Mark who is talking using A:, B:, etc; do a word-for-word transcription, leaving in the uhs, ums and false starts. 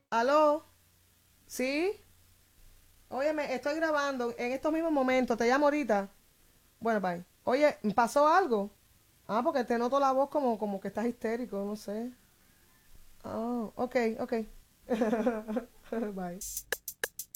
A: ¿Aló? ¿Sí? Óyeme, estoy grabando en estos mismos momentos. Te llamo ahorita. Bueno, bye. Oye, ¿pasó algo? Ah, porque te noto la voz como, como que estás histérico, no sé. Ah, ok, ok. Bye.